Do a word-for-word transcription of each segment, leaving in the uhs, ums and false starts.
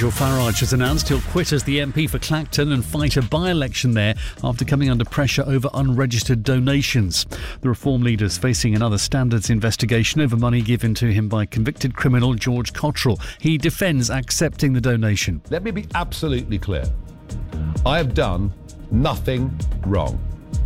Nigel Farage has announced he'll quit as the M P for Clacton and fight a by-election there after coming under pressure over unregistered donations. The Reform leader's facing another standards investigation over money given to him by convicted criminal George Cottrell. He defends accepting the donation. Let me be absolutely clear. I have done nothing wrong.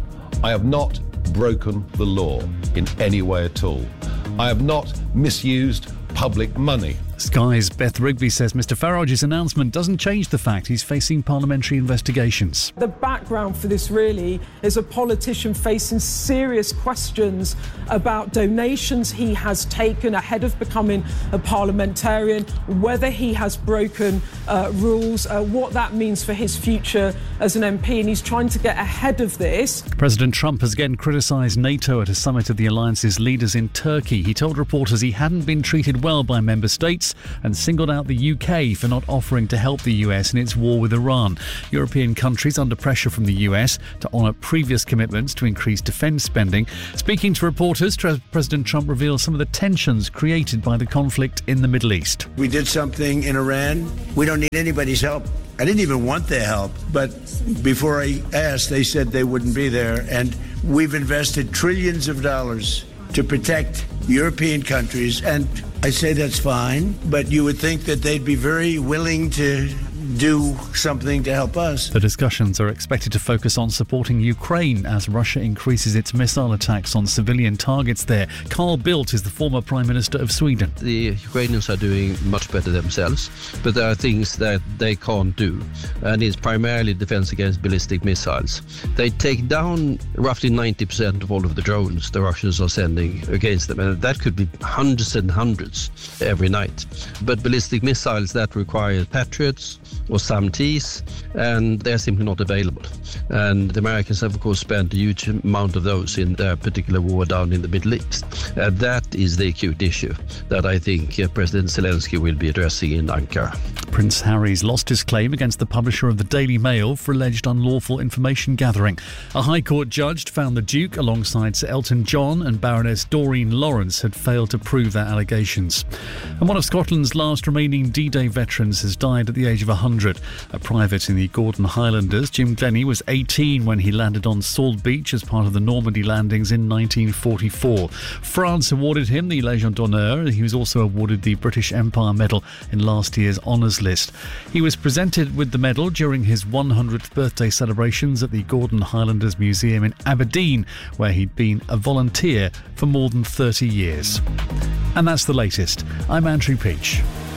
I have not broken the law in any way at all. I have not misused public money. Sky's Beth Rigby says Mr Farage's announcement doesn't change the fact he's facing parliamentary investigations. The background for this really is a politician facing serious questions about donations he has taken ahead of becoming a parliamentarian, whether he has broken uh, rules, uh, what that means for his future as an M P, and he's trying to get ahead of this. President Trump has again criticised NATO at a summit of the alliance's leaders in Turkey. He told reporters he hadn't been treated well by member states and singled out the U K for not offering to help the U S in its war with Iran. European countries under pressure from the U S to honour previous commitments to increase defence spending. Speaking to reporters, President Trump revealed some of the tensions created by the conflict in the Middle East. We did something in Iran. We don't need anybody's help. I didn't even want their help, but before I asked, they said they wouldn't be there. And we've invested trillions of dollars to protect European countries, and I say that's fine, but you would think that they'd be very willing to do something to help us. The discussions are expected to focus on supporting Ukraine as Russia increases its missile attacks on civilian targets there. Carl Bildt is the former Prime Minister of Sweden. The Ukrainians are doing much better themselves, but there are things that they can't do, and it's primarily defense against ballistic missiles. They take down roughly ninety percent of all of the drones the Russians are sending against them, and that could be hundreds and hundreds every night. But ballistic missiles that require Patriots or SAM-Ts, and they're simply not available. And the Americans have, of course, spent a huge amount of those in their particular war down in the Middle East. Uh, that is the acute issue that I think uh, President Zelensky will be addressing in Ankara. Prince Harry's lost his claim against the publisher of the Daily Mail for alleged unlawful information gathering. A High Court judge found the Duke, alongside Sir Elton John and Baroness Doreen Lawrence, had failed to prove their allegations. And one of Scotland's last remaining D-Day veterans has died at the age of one hundred. A private in the Gordon Highlanders, Jim Glennie, was eighteen when he landed on Salt Beach as part of the Normandy landings in nineteen forty-four. France awarded him the Légion d'honneur. He was also awarded the British Empire Medal in last year's honours list. He was presented with the medal during his one hundredth birthday celebrations at the Gordon Highlanders Museum in Aberdeen, where he'd been a volunteer for more than thirty years. And that's the latest. I'm Andrew Peach.